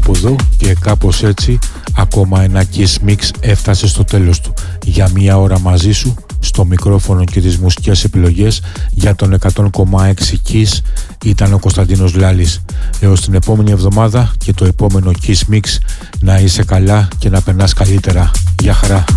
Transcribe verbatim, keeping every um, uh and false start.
από εδώ και κάπως έτσι ακόμα ένα Kiss Mix έφτασε στο τέλος του. Για μία ώρα μαζί σου στο μικρόφωνο και τις μουσικές επιλογές για τον εκατό κόμμα έξι Kiss ήταν ο Κωνσταντίνος Λάλης. Έως την επόμενη εβδομάδα και το επόμενο Kiss Mix, να είσαι καλά και να περνάς καλύτερα. Γεια χαρά.